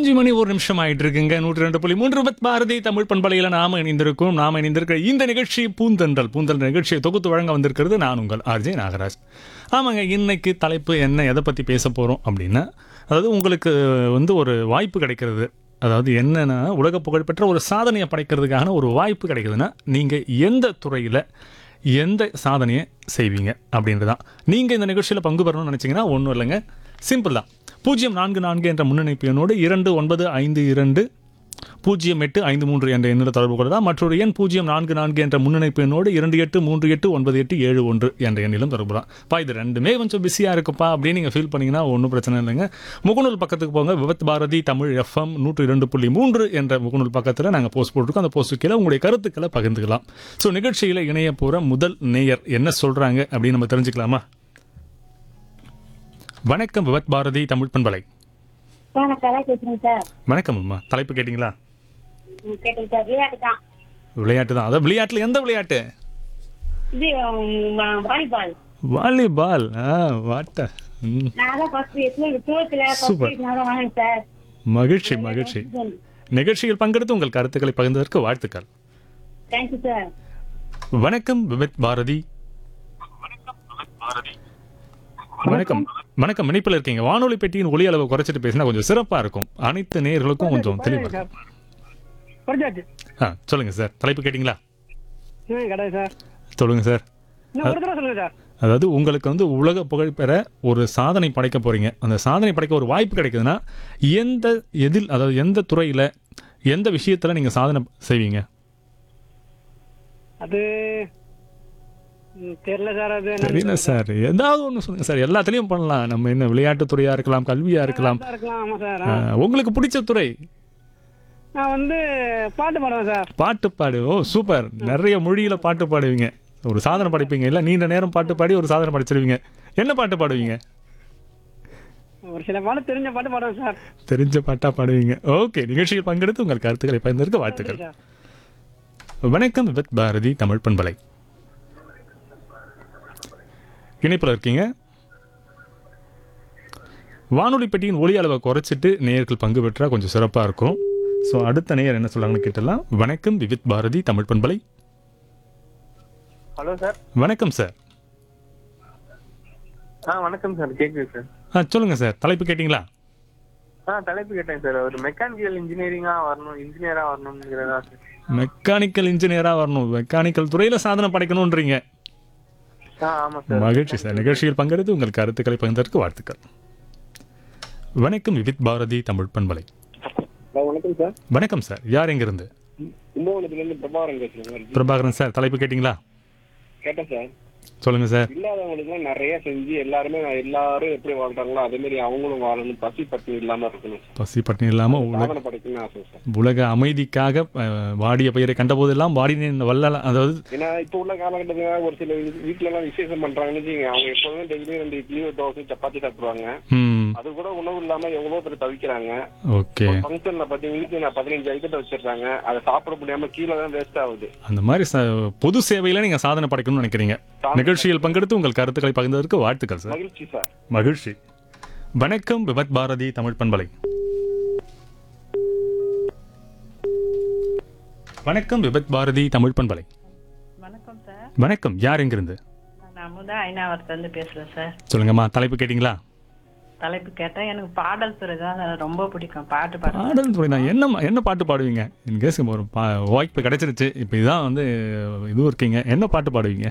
5 மணி 1 நிமிஷம் ஆயிட்டு இருக்குங்க. 102.3 பாரதி தமிழ் பண்பலையில் நாம இணைந்திருக்கிற இந்த நிகழ்ச்சி பூந்தென்றல் நிகழ்ச்சியை தொகுத்து வழங்க வந்திருக்கிறது நான் உங்கள் ஆர்ஜே நாகராஜ். ஆமாங்க, இன்னைக்கு தலைப்பு என்ன, எதை பற்றி பேச போகிறோம் அப்படின்னா, அதாவது உங்களுக்கு ஒரு வாய்ப்பு கிடைக்கிறது. அதாவது என்னென்னா, உலக புகழ்பெற்ற ஒரு சாதனையை படைக்கிறதுக்கான ஒரு வாய்ப்பு கிடைக்குதுன்னா நீங்கள் எந்த துறையில் எந்த சாதனையை செய்வீங்க அப்படின்றது தான். நீங்கள் இந்த நிகழ்ச்சியில் பங்கு பெறணும்னு நினச்சிங்கன்னா ஒன்றும் இல்லைங்க, சிம்பிள் தான். 044 என்ற முன்னணிப்பு எண்ணோடு 2952 0853 என்ற எண்ணில் தொடர்பு கொள்ளலாம். மற்றொரு எண் 044 என்ற முன்னணிப்பு எண்ணோடு 28389871 என்ற எண்ணிலும் தொடர்புலாம். இது ரெண்டுமே கொஞ்சம் பிஸியாக இருக்குப்பா அப்படின்னு நீங்கள் ஃபீல் பண்ணிங்கன்னா ஒன்றும் பிரச்சனை இல்லைங்க. முகநூல் பக்கத்துக்கு போங்க. விவத் பாரதி தமிழ் FM 102.3 என்ற முகநூல் பக்கத்தில் நாங்கள் போஸ்ட் போட்டிருக்கோம். அந்த போஸ்ட்டு கீழே உங்களுடைய கருத்துக்களை பகிர்ந்துக்கலாம். ஸோ நிகழ்ச்சியில் இணைய போகிற முதல் நேயர் என்ன சொல்கிறாங்க அப்படின்னு நம்ம தெரிஞ்சுக்கலாமா? வணக்கம், விவத் பாரதி தமிழ் பண்பலை. வணக்கம் அம்மா. தலைப்பு கேட்டிங்களா? விளையாட்டு தான். அதான் விளையாட்டுல எந்த விளையாட்டு? வாலிபால். சூப்பர், மகிழ்ச்சி மகிழ்ச்சி. நிகழ்ச்சியில் பங்கெடுத்து உங்கள் கருத்துக்களை பகிர்ந்ததற்கு வாழ்த்துக்கள். வணக்கம் விவத் பாரதி. வணக்கம் வணக்கம். இணைப்பில் இருக்கீங்க. வானொலி பெட்டியின் ஒலி அளவை குறைச்சிட்டு பேசினா கொஞ்சம் சிறப்பா இருக்கும். அனைத்து நேயர்களுக்கும் கொஞ்சம் தெளிவாக. சொல்லுங்க சார், தலைப்பு கேட்டீங்களா? சொல்லுங்க சார். அதாவது உங்களுக்கு உலக புகழ் பெற ஒரு சாதனை படைக்க போறீங்க. அந்த சாதனை படைக்க ஒரு வாய்ப்பு கிடைக்குதுன்னா அதாவது எந்த துறையில எந்த விஷயத்துல நீங்க சாதனை செய்வீங்க? அது தெரியல சார். அது தெரியல சார். ஏதாவது ஒன்று சொல்லுங்க சார். எல்லாத்துலயும் பண்ணலாம். நம்ம என்ன விளையாட்டு துறையா இருக்கலாம், கல்வியா இருக்கலாம். ஆமா சார். உங்களுக்கு பிடிச்ச துறை? நான் பாட்டு பாடுவேன் சார். பாட்டு பாடு. ஓ சூப்பர். நிறைய மொழியில பாட்டு பாடுவீங்க. ஒரு சாதனை படைப்பீங்க. இல்ல நீண்ட நேரம் பாட்டு பாடி ஒரு சாதனை படைச்சிருவீங்க. என்ன பாட்டு பாடுவீங்க? ஒரு சில பாட்டு தெரிஞ்ச பாட்டு பாடுவேன் சார். தெரிஞ்ச பாட்டா பாடுவீங்க. ஓகே, நிகழ்ச்சியில் பங்கெடுத்து உங்கள் கருத்துக்களை பகிர்ந்ததற்கு வாழ்த்துக்கள். வணக்கம் விவத் பாரதி தமிழ் பண்பலை. இணைப்பில் இருக்கீங்க. வானொலி பெட்டியின் ஒலி அளவை குறைச்சிட்டு நேயர்கள் பங்கு பெற்றா கொஞ்சம் சிறப்பாக இருக்கும். ஸோ அடுத்த நேயர் என்ன சொல்றாங்கன்னு கேட்டலாம். வணக்கம் விவித் பாரதி தமிழ் பண்பலை. Hello sir. வணக்கம் சார். வணக்கம் சார். கேக்குது சார். சொல்லுங்க சார். தலைப்பு கேட்டீங்களா? தலைப்பு கேட்டேன் சார். ஒரு மெக்கானிக்கல் இன்ஜினியரா வரணும்ங்கிறதா சார். மெக்கானிக்கல் இன்ஜினியரா வரணும். மெக்கானிக்கல் துறையில சாதனை படைக்கணும்ன்றீங்க. மகிழ்ச்சி சார். நிகழ்ச்சியில் பங்கெடுத்து உங்கள் கருத்துக்களை பகிர்ந்ததற்கு வாழ்த்துக்கள். வணக்கம் விவித் பாரதி தமிழ் பண்பலை. வணக்கம் சார். வணக்கம் சார். யார் எங்கிருந்து? பிரபாகரன் சார். தலைப்பு கேட்டீங்களா? கேட்டேன் சார். சொல்லுங்க சார். இல்லாதவங்களுக்கு நிறைய செஞ்சு எல்லாரும் எப்படி வாழ்றாங்களோ அதே மாதிரி அவங்களும் வாழணும். பசி பட்டினி இல்லாம இருக்கணும். பசி பட்டினி இல்லாம உலக அமைதிக்காக வாடிய பயிரை கண்ட போதெல்லாம் வாடினேன் வல்லலாம். அதாவது ஏன்னா இப்ப உள்ள காலகட்டத்துல ஒரு சில வீட்டுல எல்லாம் விசேஷம் பண்றாங்கன்னு அவங்க எப்போதுமே டெய்லி 2 இட்லி தோசை சப்பாத்தி சாப்பிடுவாங்க. அது கூட உணவு இல்லாம எவ்வளவு பேர் தவிக்கிறாங்க. ஓகே. ஃபங்க்ஷன்ல பாத்தீங்கன்னா 15 ஐட்டத்தை வச்சிருக்காங்க. அதை சாப்பிட முடியாம கீழே தான் வேஸ்ட் ஆகுது. அந்த மாதிரி பொது சேவையில நீங்க சாதனை படைக்கணும்னு நினைக்கிறீங்க. நிகழ்ச்சியில் பங்கெடுத்து உங்கள் கருத்துக்களை பகிர்ந்ததற்கு வாழ்த்துக்கள் சார். மகிழ்ச்சி சார். மகிழ்ச்சி. வணக்கம் விவத் பாரதி தமிழ் பண்பலை. வணக்கம் விவத் பாரதி தமிழ் பண்பலை. வணக்கம் சார். வணக்கம். யார் எங்கிருந்து? நான் அமுதா ஐநாவரத்துலேருந்து பேசுகிறேன் சார். சொல்லுங்கம்மா. தலைப்பு கேட்டிங்களா? தலைப்பு கேட்டால் எனக்கு பாடல் துறை தான் ரொம்ப பிடிக்கும். பாடல் துறை தான். என்ன பாட்டு பாடுவீங்க? இன்கேஸ் ஒரு வாய்ப்பு கிடைச்சிருச்சு, இப்போ இதுதான் இதுவும் இருக்கீங்க, என்ன பாட்டு பாடுவீங்க?